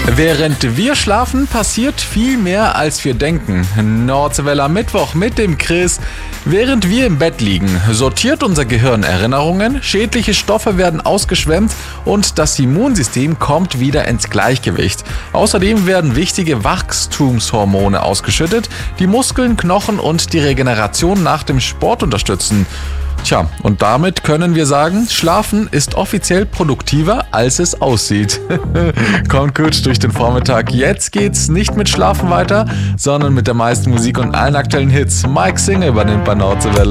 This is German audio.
Während wir schlafen, passiert viel mehr, als wir denken. Nordwelle am Mittwoch mit dem Chris. Während wir im Bett liegen, sortiert unser Gehirn Erinnerungen, schädliche Stoffe werden ausgeschwemmt und das Immunsystem kommt wieder ins Gleichgewicht. Außerdem werden wichtige Wachstumshormone ausgeschüttet, die Muskeln, Knochen und die Regeneration nach dem Sport unterstützen. Tja, und damit können wir sagen, Schlafen ist offiziell produktiver, als es aussieht. Kommt gut durch den Vormittag. Jetzt geht's nicht mit Schlafen weiter, sondern mit der meisten Musik und allen aktuellen Hits. Mike Singer übernimmt bei Nordwelle.